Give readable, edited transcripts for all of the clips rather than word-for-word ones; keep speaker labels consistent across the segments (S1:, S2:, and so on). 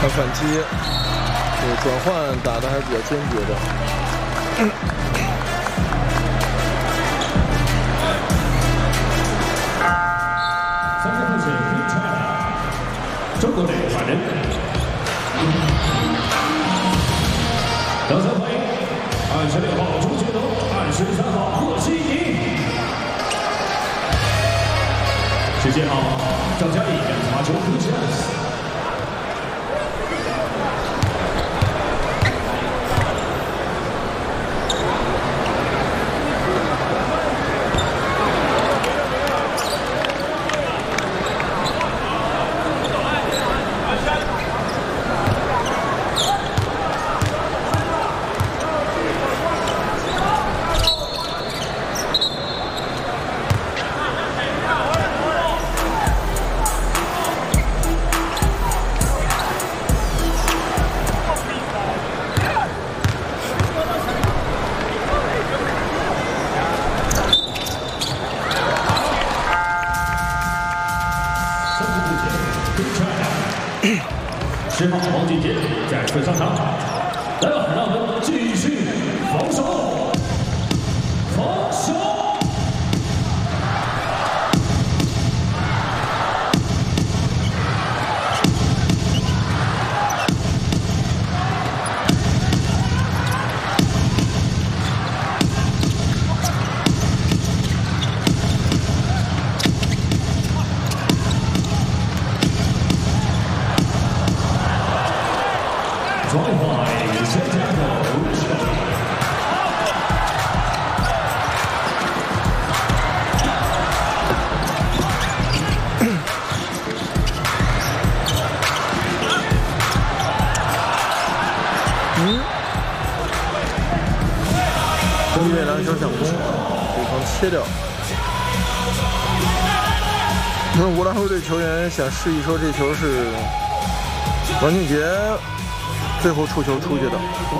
S1: 他反击，这转换打得还是比较坚决的。
S2: 3分钟前中国队换人，掌声欢迎26号朱杰龙，23号贺西宁，17号张嘉译发球出线。 10号王俊杰再次上场，来吧，让我们继续防守，防守。
S1: 一位篮球抢攻，对方切掉。那乌拉圭队球员想示意说这球是王俊杰最后触球出去的。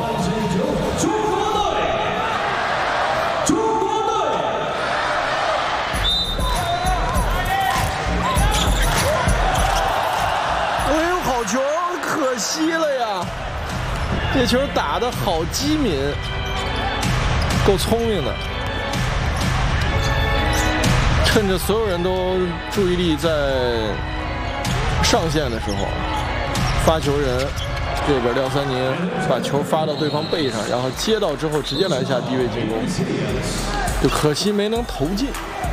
S1: 哎呦，好球，可惜了呀！这球打得好机敏。 够聪明的，趁着所有人都注意力在上线的时候，发球人这边廖三宁把球发到对方背上，然后接到之后直接来下低位进攻，就可惜没能投进。